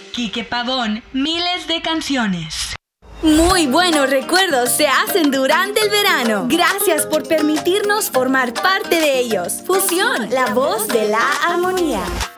Quique Pavón, miles de canciones. Muy buenos recuerdos se hacen durante el verano. Gracias por permitirnos formar parte de ellos. Fusión, la voz de la armonía.